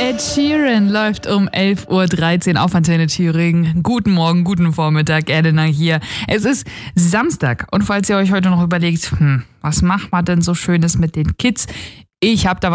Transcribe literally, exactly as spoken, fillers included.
Ed Sheeran läuft um elf Uhr dreizehn auf Antenne Thüringen. Guten Morgen, guten Vormittag, Elena hier. Es ist Samstag und falls ihr euch heute noch überlegt, hm, was macht man denn so Schönes mit den Kids? Ich habe da